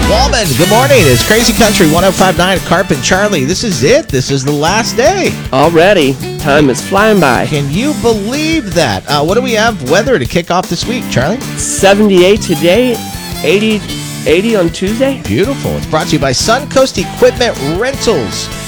Wallman, good morning. It's Crazy Country 105.9 Carp and Charlie. This is it. This is the last day. Already. Time is flying by. Can you believe that? What do we have weather to kick off this week, Charlie? 78 today, 80 on Tuesday. Beautiful. It's brought to you by Suncoast Equipment Rentals.